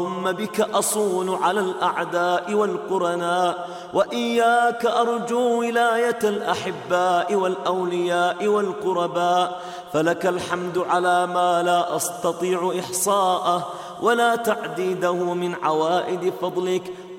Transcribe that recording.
اللهم بك أصون على الأعداء والقرناء، وإياك أرجو ولاية الأحباء والأولياء والقرباء، فلك الحمد على ما لا أستطيع إحصاءه ولا تعديده من عوائد فضلك